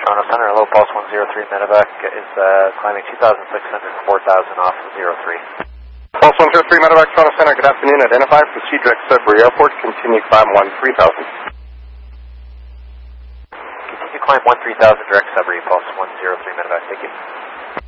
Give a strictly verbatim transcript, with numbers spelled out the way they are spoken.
Toronto Center, hello, Pulse one zero three medevac is uh, climbing two thousand six hundred, four thousand off zero three. Pulse one zero three medevac, Toronto Center, good afternoon. Identify, proceed direct Sudbury Airport, continue climb one three thousand. Continue climb one three thousand direct Sudbury, Pulse one zero three medevac, thank you.